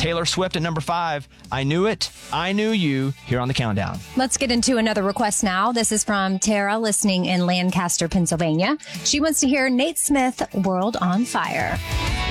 Taylor Swift at number 5. I Knew It, I Knew You, here on the countdown. Let's get into another request now. This is from Tara, listening in Lancaster, Pennsylvania. She wants to hear Nate Smith, World on Fire.